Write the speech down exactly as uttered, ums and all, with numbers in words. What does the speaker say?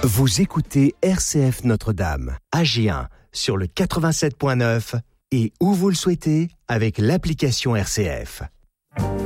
Vous écoutez R C F Notre-Dame, à Gien, sur le quatre-vingt-sept point neuf et où vous le souhaitez avec l'application R C F.